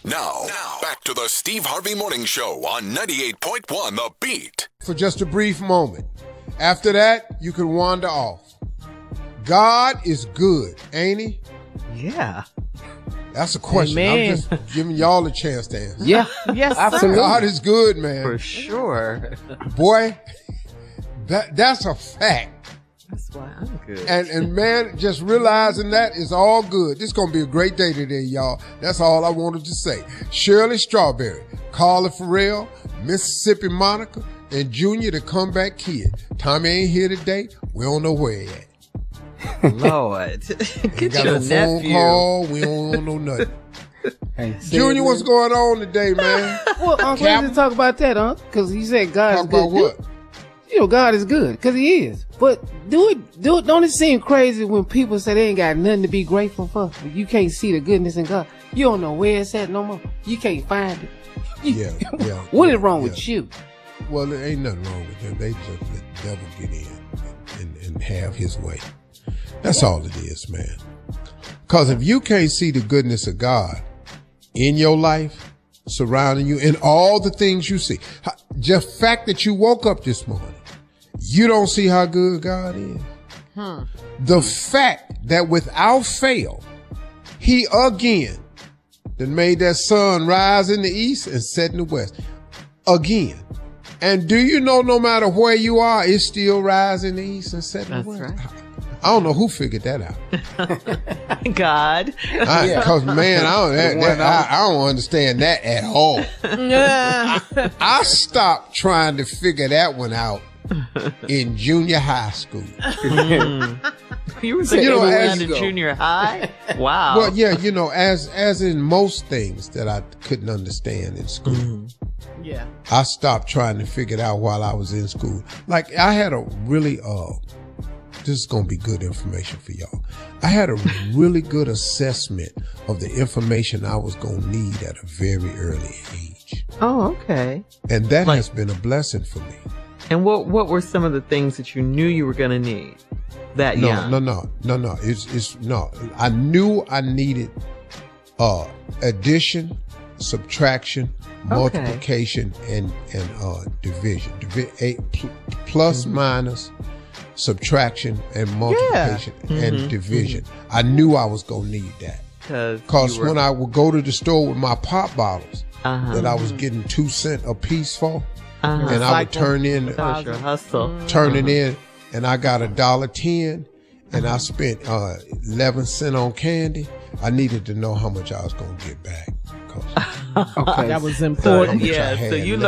Now, back to the Steve Harvey Morning Show on 98.1 The Beat. For just a brief moment. After that, you can wander off. God is good, ain't he? Yeah. That's a question. Amen. I'm just giving y'all a chance to answer. Yeah, yes, absolutely. God is good, man. For sure. Boy, that's a fact. That's why I'm good. And man, just realizing that is all good. This is going to be a great day today, y'all. That's all I wanted to say. Shirley Strawberry, Carla Farrell, Mississippi Monica, and Junior, the comeback kid. Tommy ain't here today. We don't know where he at. Lord. Get Got your no phone nephew. call. We don't know nothing. Hey, Junior, what's going on today, man? Well, I'm glad to talk about that, huh? Because he said God Talk is good. about what? You know, God is good, because he is. But do it. Don't it seem crazy when people say they ain't got nothing to be grateful for? You can't see the goodness in God. You don't know where it's at no more. You can't find it. Yeah. What is wrong with you? Well, there ain't nothing wrong with them. They just let the devil get in and have his way. That's all it is, man. Because if you can't see the goodness of God in your life, surrounding you, in all the things you see, just fact that you woke up this morning, you don't see how good God is. The fact that without fail, he again that made that sun rise in the east and set in the west. Again. And do you know no matter where you are, it still rises in the east and set in the west? That's right. I don't know who figured that out. God. Because, man, I don't understand that at all. I stopped trying to figure that one out in junior high school. You were as in junior high? Wow. Well, yeah, as in most things that I couldn't understand in school. Yeah. I stopped trying to figure it out while I was in school. Like, I had a really, this is going to be good information for y'all. I had a really good assessment of the information I was going to need at a very early age. Oh, okay. And that has been a blessing for me. And what were some of the things that you knew you were going to need that young? No. It's no. I knew I needed addition, subtraction, multiplication, and division. Plus, minus, subtraction, and multiplication, and division. I knew I was going to need that. Because when I would go to the store with my pop bottles that I was getting 2 cents a piece for, and I would turn in, That was your hustle. turn it in, and I got $1.10, and I spent 11 cents on candy. I needed to know how much I was going to get back. Okay, that was important. So you